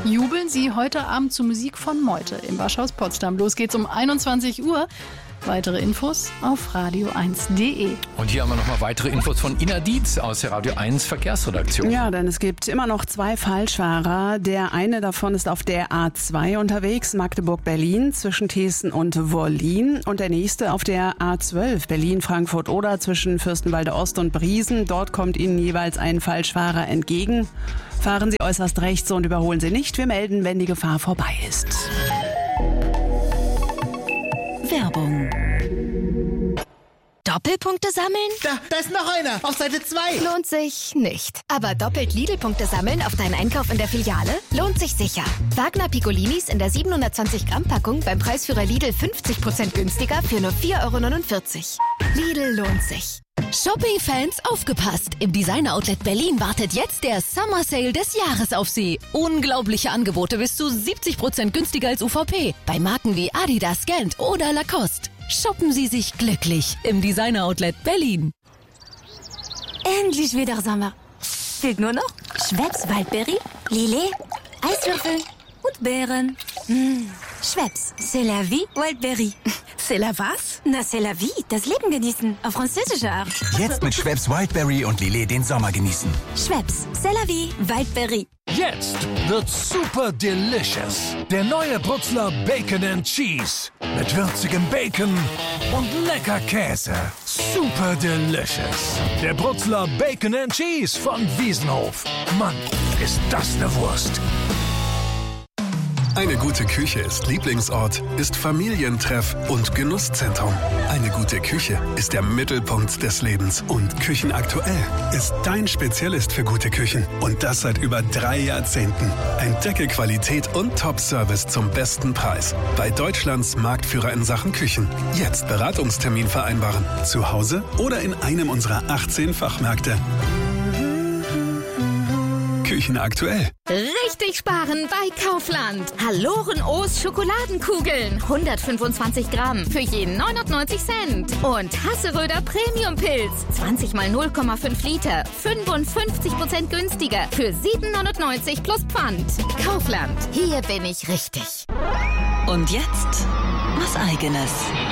Jubeln Sie heute Abend zur Musik von Meute im Waschhaus Potsdam. Los geht's um 21 Uhr. Weitere Infos auf radio1.de. Und hier haben wir nochmal weitere Infos von Ina Dietz aus der Radio 1 Verkehrsredaktion. Ja, denn es gibt immer noch 2 Falschfahrer. Der eine davon ist auf der A2 unterwegs, Magdeburg-Berlin zwischen Thiessen und Wollin. Und der nächste auf der A12, Berlin-Frankfurt-Oder zwischen Fürstenwalde Ost und Briesen. Dort kommt Ihnen jeweils ein Falschfahrer entgegen. Fahren Sie äußerst rechts und überholen Sie nicht. Wir melden, wenn die Gefahr vorbei ist. Werbung. Doppelpunkte sammeln? Da ist noch einer, auf Seite 2. Lohnt sich nicht. Aber doppelt Lidl-Punkte sammeln auf deinen Einkauf in der Filiale? Lohnt sich sicher. Wagner Piccolinis in der 720-Gramm-Packung beim Preisführer Lidl 50% günstiger für nur 4,49 €. Lidl lohnt sich. Shopping-Fans, aufgepasst! Im Designer-Outlet Berlin wartet jetzt der Summer Sale des Jahres auf Sie. Unglaubliche Angebote bis zu 70% günstiger als UVP. Bei Marken wie Adidas, Gant oder Lacoste. Shoppen Sie sich glücklich im Designer-Outlet Berlin. Endlich wieder Sommer. Fehlt nur noch Schweppes Waldbeere, Lillet, Eiswürfel und Beeren. Schweppes, c'est la vie, Wildberry. C'est la was? Na, c'est la vie, das Leben genießen, auf französische Art. Jetzt mit Schweppes Wildberry und Lillet den Sommer genießen. Schweppes, c'est la vie, Wildberry. Jetzt wird's super delicious. Der neue Brutzler Bacon and Cheese. Mit würzigem Bacon und lecker Käse. Super delicious. Der Brutzler Bacon and Cheese von Wiesenhof. Mann, ist das eine Wurst. Eine gute Küche ist Lieblingsort, ist Familientreff und Genusszentrum. Eine gute Küche ist der Mittelpunkt des Lebens. Und Küchenaktuell ist dein Spezialist für gute Küchen. Und das seit über 3 Jahrzehnten. Entdecke Qualität und Top-Service zum besten Preis. Bei Deutschlands Marktführer in Sachen Küchen. Jetzt Beratungstermin vereinbaren. Zu Hause oder in einem unserer 18 Fachmärkte. Küchenaktuell. Richtig sparen bei Kaufland. Haloren-O's Schokoladenkugeln. 125 Gramm für je 99 Cent. Und Hasseröder Premium-Pilz. 20 mal 0,5 Liter. 55% günstiger. Für 7,99 plus Pfand. Kaufland. Hier bin ich richtig. Und jetzt was Eigenes.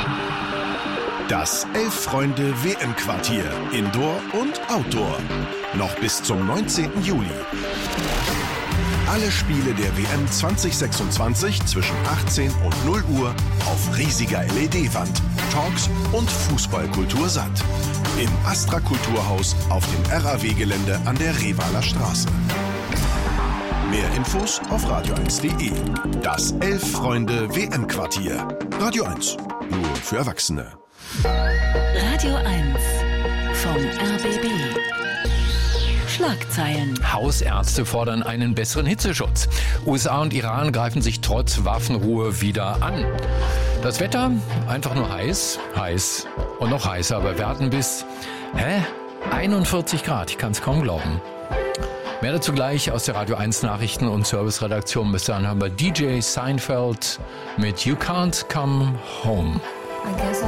Das Elf-Freunde-WM-Quartier. Indoor und Outdoor. Noch bis zum 19. Juli. Alle Spiele der WM 2026 zwischen 18 und 0 Uhr auf riesiger LED-Wand, Talks und Fußballkultur satt. Im Astra Kulturhaus auf dem RAW-Gelände an der Revaler Straße. Mehr Infos auf radio1.de. Das Elf-Freunde-WM-Quartier. Radio 1. Nur für Erwachsene. Radio 1 vom RBB. Schlagzeilen. Hausärzte fordern einen besseren Hitzeschutz. USA und Iran greifen sich trotz Waffenruhe wieder an. Das Wetter einfach nur heiß, heiß und noch heißer. Aber wir hatten bis 41 Grad. Ich kann es kaum glauben. Mehr dazu gleich aus der Radio 1 Nachrichten- und Serviceredaktion. Bis dahin haben wir DJ Seinfeld mit You Can't Come Home.